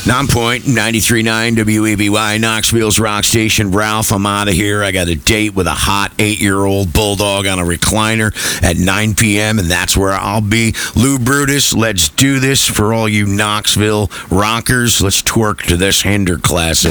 Non-point, 93.9 WEBY, Knoxville's rock station. Ralph, I'm out of here. I got a date with a hot 8-year-old bulldog on a recliner at 9 p.m., and that's where I'll be. Lou Brutus, let's do this for all you Knoxville rockers. Let's twerk to this Hinder classic.